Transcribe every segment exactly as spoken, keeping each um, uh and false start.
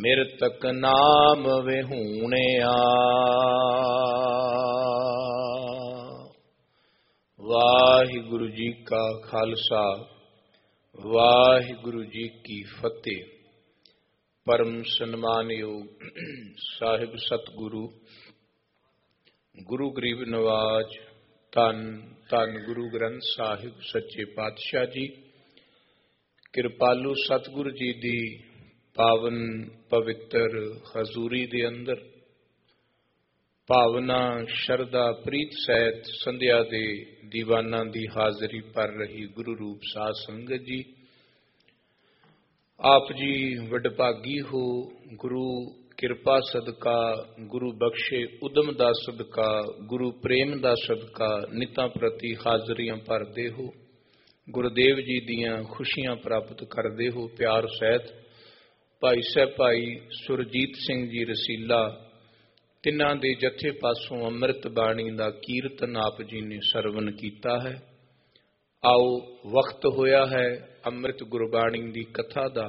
ਮਿਰਤਕ ਨਾਮ ਵਿਹੂਣਿਆ। ਵਾਹਿਗੁਰੂ ਜੀ ਕਾ ਖਾਲਸਾ, ਵਾਹਿਗੁਰੂ ਜੀ ਕੀ ਫਤਿਹ। ਪਰਮ ਸਨਮਾਨਯੋਗ ਸਾਹਿਬ ਸਤਿਗੁਰੂ ਗੁਰੂ ਗਰੀਬ ਨਵਾਜ ਧੰਨ ਧੰਨ ਗੁਰੂ ਗ੍ਰੰਥ ਸਾਹਿਬ ਸੱਚੇ ਪਾਤਸ਼ਾਹ ਜੀ, ਕਿਰਪਾਲੂ ਸਤਿਗੁਰੂ ਜੀ ਦੀ ਪਾਵਨ ਪਵਿੱਤਰ ਹਜ਼ੂਰੀ ਦੇ ਅੰਦਰ ਭਾਵਨਾ ਸ਼ਰਧਾ ਪ੍ਰੀਤ ਸਹਿਤ ਸੰਧਿਆ ਦੇ ਦੀਵਾਨਾਂ ਦੀ ਹਾਜ਼ਰੀ ਭਰ ਰਹੀ ਗੁਰੂ ਰੂਪ ਸਾਧ ਸੰਗਤ ਜੀ, ਆਪ ਜੀ ਵਡਭਾਗੀ ਹੋ। ਗੁਰੂ ਕਿਰਪਾ ਸਦਕਾ, ਗੁਰੂ ਬਖਸ਼ੇ ਉਦਮ ਦਾ ਸਦਕਾ, ਗੁਰੂ ਪ੍ਰੇਮ ਦਾ ਸਦਕਾ ਨਿਤਾਂ ਪ੍ਰਤੀ ਹਾਜ਼ਰੀਆਂ ਭਰਦੇ ਹੋ, ਗੁਰਦੇਵ ਜੀ ਦੀਆਂ ਖੁਸ਼ੀਆਂ ਪ੍ਰਾਪਤ ਕਰਦੇ ਹੋ। ਪਿਆਰ ਸਹਿਤ ਭਾਈ ਸਾਹਿਬ ਭਾਈ ਸੁਰਜੀਤ ਸਿੰਘ ਜੀ ਰਸੀਲਾ, ਤਿੰਨਾਂ ਦੇ ਜਥੇ ਪਾਸੋਂ ਅੰਮ੍ਰਿਤ ਬਾਣੀ ਦਾ ਕੀਰਤਨ ਆਪ ਜੀ ਨੇ ਸਰਵਨ ਕੀਤਾ ਹੈ। ਆਓ ਵਕਤ ਹੋਇਆ ਹੈ ਅੰਮ੍ਰਿਤ ਗੁਰਬਾਣੀ ਦੀ ਕਥਾ ਦਾ।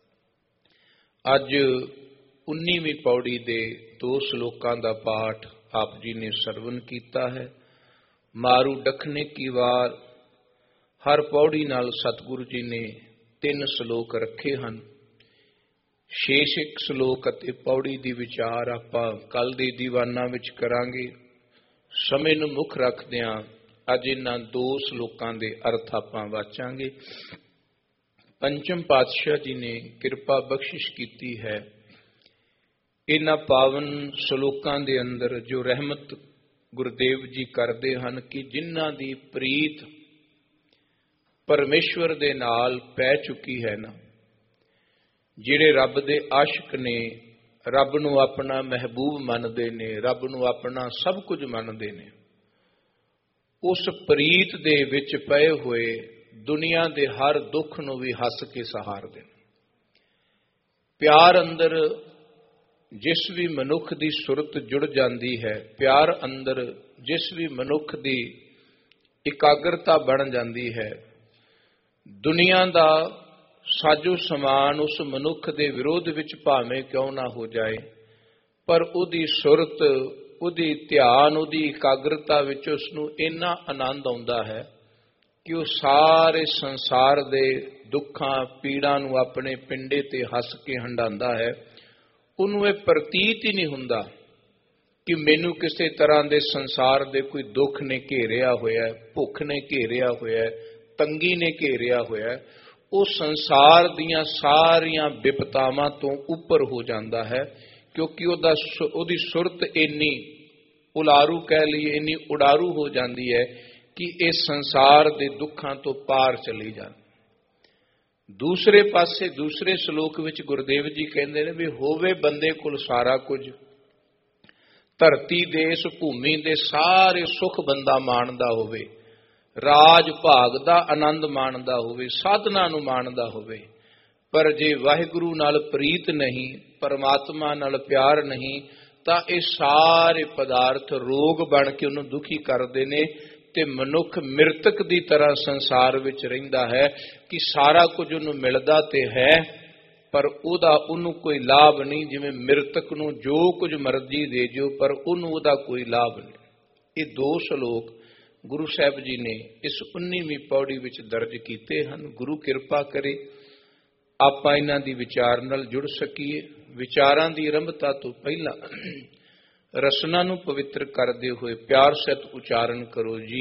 ਅੱਜ ਉੱਨੀਵੀਂ ਪੌੜੀ ਦੇ ਦੋ ਸ਼ਲੋਕਾਂ ਦਾ ਪਾਠ ਆਪ ਜੀ ਨੇ ਸਰਵਨ ਕੀਤਾ ਹੈ। ਮਾਰੂ ਡਖਨੇ ਕੀ ਵਾਰ, ਹਰ ਪੌੜੀ ਨਾਲ ਸਤਿਗੁਰੂ ਜੀ ਨੇ ਤਿੰਨ ਸ਼ਲੋਕ ਰੱਖੇ ਹਨ। ਸ਼ੇਸ਼ ਇੱਕ ਸ਼ਲੋਕ ਅਤੇ ਪੌੜੀ ਦੀ ਵਿਚਾਰ ਆਪਾਂ ਕੱਲ ਦੇ ਦੀਵਾਨਾਂ ਵਿੱਚ ਕਰਾਂਗੇ। ਸਮੇਂ ਨੂੰ ਮੁੱਖ ਰੱਖਦਿਆਂ ਅੱਜ ਇਹਨਾਂ ਦੋ ਸ਼ਲੋਕਾਂ ਦੇ ਅਰਥ ਆਪਾਂ ਵਾਚਾਂਗੇ। ਪੰਚਮ ਪਾਤਸ਼ਾਹ ਜੀ ਨੇ ਕਿਰਪਾ ਬਖਸ਼ਿਸ਼ ਕੀਤੀ ਹੈ ਇਹਨਾਂ ਪਾਵਨ ਸ਼ਲੋਕਾਂ ਦੇ ਅੰਦਰ, ਜੋ ਰਹਿਮਤ ਗੁਰਦੇਵ ਜੀ ਕਰਦੇ ਹਨ ਕਿ ਜਿਨ੍ਹਾਂ ਦੀ ਪ੍ਰੀਤ ਪਰਮੇਸ਼ਵਰ ਦੇ ਨਾਲ ਪੈ ਚੁੱਕੀ ਹੈ ਨਾ, ਜਿਹੜੇ ਰੱਬ ਦੇ ਆਸ਼ਿਕ ਨੇ, ਰੱਬ ਨੂੰ ਆਪਣਾ ਮਹਿਬੂਬ ਮੰਨਦੇ ਨੇ, ਰੱਬ ਨੂੰ ਆਪਣਾ ਸਭ ਕੁਝ ਮੰਨਦੇ ਨੇ, ਉਸ ਪ੍ਰੀਤ ਦੇ ਵਿੱਚ ਪਏ ਹੋਏ ਦੁਨੀਆ ਦੇ ਹਰ ਦੁੱਖ ਨੂੰ ਵੀ ਹੱਸ ਕੇ ਸਹਾਰਦੇ ਨੇ। ਪਿਆਰ ਅੰਦਰ ਜਿਸ ਵੀ ਮਨੁੱਖ ਦੀ ਸੁਰਤ ਜੁੜ ਜਾਂਦੀ ਹੈ, ਪਿਆਰ ਅੰਦਰ ਜਿਸ ਵੀ ਮਨੁੱਖ ਦੀ ਇਕਾਗਰਤਾ ਬਣ ਜਾਂਦੀ ਹੈ, ਦੁਨੀਆ ਦਾ ਸਾਜੋ ਸਮਾਨ ਉਸ ਮਨੁੱਖ ਦੇ ਵਿਰੋਧ ਵਿੱਚ ਭਾਵੇਂ ਕਿਉਂ ਨਾ ਹੋ ਜਾਏ, ਪਰ ਉਹਦੀ ਸੁਰਤ, ਉਹਦੀ ਧਿਆਨ, ਉਹਦੀ ਇਕਾਗਰਤਾ ਵਿੱਚ ਉਸ ਨੂੰ ਇੰਨਾ ਆਨੰਦ ਆਉਂਦਾ ਹੈ ਕਿ ਉਹ ਸਾਰੇ ਸੰਸਾਰ ਦੇ ਦੁੱਖਾਂ ਪੀੜਾਂ ਨੂੰ ਆਪਣੇ ਪਿੰਡੇ ਤੇ ਹੱਸ ਕੇ ਹੰਡਾਉਂਦਾ ਹੈ। ਉਹਨੂੰ ਇਹ ਪ੍ਰਤੀਤ ਹੀ ਨਹੀਂ ਹੁੰਦਾ ਕਿ ਮੈਨੂੰ ਕਿਸੇ ਤਰ੍ਹਾਂ ਦੇ ਸੰਸਾਰ ਦੇ ਕੋਈ ਦੁੱਖ ਨੇ ਘੇਰਿਆ ਹੋਇਆ, ਭੁੱਖ ਨੇ ਘੇਰਿਆ ਹੋਇਆ, ਤੰਗੀ ਨੇ ਘੇਰਿਆ ਹੋਇਆ। ਉਹ ਸੰਸਾਰ ਦੀਆਂ ਸਾਰੀਆਂ ਵਿਪਤਾਵਾਂ ਤੋਂ ਉੱਪਰ ਹੋ ਜਾਂਦਾ ਹੈ, ਕਿਉਂਕਿ ਉਹਦਾ ਉਹਦੀ ਸੁਰਤ ਇੰਨੀ ਉਲਾਰੂ ਕਹਿ ਲਈਏ, ਇੰਨੀ ਉਡਾਰੂ ਹੋ ਜਾਂਦੀ ਹੈ ਕਿ ਇਹ ਸੰਸਾਰ ਦੇ ਦੁੱਖਾਂ ਤੋਂ ਪਾਰ ਚਲੀ ਜਾਂਦੀ। ਦੂਸਰੇ ਪਾਸੇ ਦੂਸਰੇ ਸ਼ਲੋਕ ਵਿੱਚ ਗੁਰਦੇਵ ਜੀ ਕਹਿੰਦੇ ਨੇ ਵੀ ਹੋਵੇ ਬੰਦੇ ਕੋਲ ਸਾਰਾ ਕੁਝ, ਧਰਤੀ ਦੇ ਇਸ ਭੂਮੀ ਦੇ ਸਾਰੇ ਸੁੱਖ ਬੰਦਾ ਮਾਣਦਾ ਹੋਵੇ, ਰਾਜ ਭਾਗ ਦਾ ਆਨੰਦ ਮਾਣਦਾ ਹੋਵੇ, ਸਾਧਨਾ ਨੂੰ ਮਾਣਦਾ ਹੋਵੇ, ਪਰ ਜੇ ਵਾਹਿਗੁਰੂ ਨਾਲ ਪ੍ਰੀਤ ਨਹੀਂ, ਪਰਮਾਤਮਾ ਨਾਲ ਪਿਆਰ ਨਹੀਂ, ਤਾਂ ਇਹ ਸਾਰੇ ਪਦਾਰਥ ਰੋਗ ਬਣ ਕੇ ਉਹਨੂੰ ਦੁਖੀ ਕਰਦੇ ਨੇ ਤੇ ਮਨੁੱਖ ਮਿਰਤਕ ਦੀ ਤਰ੍ਹਾਂ ਸੰਸਾਰ ਵਿੱਚ ਰਹਿੰਦਾ ਹੈ ਕਿ ਸਾਰਾ ਕੁਝ ਉਹਨੂੰ ਮਿਲਦਾ ਤੇ ਹੈ, ਪਰ ਉਹਦਾ ਉਹਨੂੰ ਕੋਈ ਲਾਭ ਨਹੀਂ। ਜਿਵੇਂ ਮਿਰਤਕ ਨੂੰ ਜੋ ਕੁਝ ਮਰਜ਼ੀ ਦੇ ਦਿਓ, ਪਰ ਉਹਨੂੰ ਉਹਦਾ ਕੋਈ ਲਾਭ ਨਹੀਂ। ਇਹ ਦੋ ਸ਼ਲੋਕ ਗੁਰੂ ਸਾਹਿਬ ਜੀ ਨੇ ਇਸ ਉੱਨੀਵੀਂ ਪੌੜੀ ਵਿੱਚ ਦਰਜ ਕੀਤੇ ਹਨ। ਗੁਰੂ ਕਿਰਪਾ ਕਰੇ ਆਪਾਂ ਇਹਨਾਂ ਦੀ ਵਿਚਾਰ ਨਾਲ ਜੁੜ ਸਕੀਏ। ਵਿਚਾਰਾਂ ਦੀ ਆਰੰਭਤਾ ਤੋਂ ਪਹਿਲਾਂ ਰਸਨਾ ਨੂੰ ਪਵਿੱਤਰ ਕਰਦੇ ਹੋਏ ਪਿਆਰ ਸਹਿਤ ਉਚਾਰਨ ਕਰੋ ਜੀ।